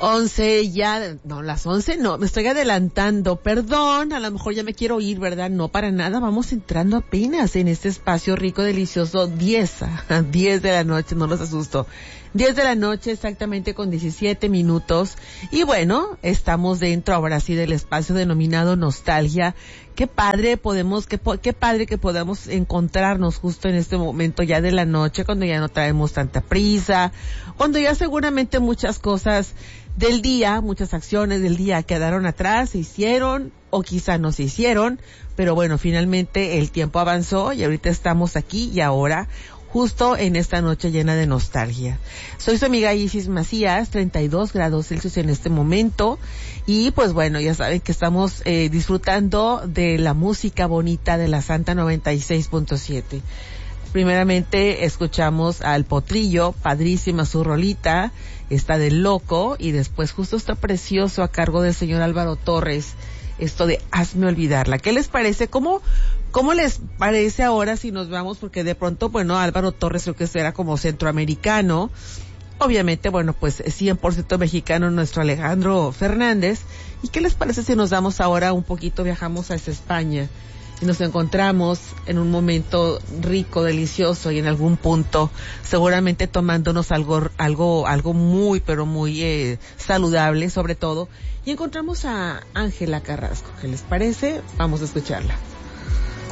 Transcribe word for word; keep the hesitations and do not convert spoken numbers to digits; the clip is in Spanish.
Once ya, no, las once no, me estoy adelantando, perdón, a lo mejor ya me quiero ir, ¿verdad? No, para nada, vamos entrando apenas en este espacio rico, delicioso, diez, diez de la noche, no los asusto, diez de la noche exactamente con diecisiete minutos, y bueno, estamos dentro ahora sí del espacio denominado Nostalgia. Qué padre podemos, qué, qué padre que podamos encontrarnos justo en este momento ya de la noche, cuando ya no traemos tanta prisa, cuando ya seguramente muchas cosas del día, muchas acciones del día quedaron atrás, se hicieron o quizá no se hicieron, pero bueno, finalmente el tiempo avanzó y ahorita estamos aquí y ahora, justo en esta noche llena de nostalgia. Soy su amiga Isis Macías, treinta y dos grados Celsius en este momento, y pues bueno, ya saben que estamos eh, disfrutando de la música bonita de la Santa noventa y seis punto siete. Primeramente escuchamos al Potrillo, padrísima su rolita, está de loco, y después justo está precioso a cargo del señor Álvaro Torres, esto de Hazme Olvidarla. ¿Qué les parece? ¿Cómo, cómo les parece ahora si nos vamos? Porque de pronto, bueno, Álvaro Torres creo que era como centroamericano, obviamente, bueno, pues cien por ciento mexicano nuestro Alejandro Fernández. ¿Y qué les parece si nos damos ahora un poquito, viajamos hacia España? Y nos encontramos en un momento rico, delicioso, y en algún punto seguramente tomándonos algo, algo, algo muy, pero muy eh, saludable, sobre todo. Y encontramos a Ángela Carrasco. ¿Qué les parece? Vamos a escucharla.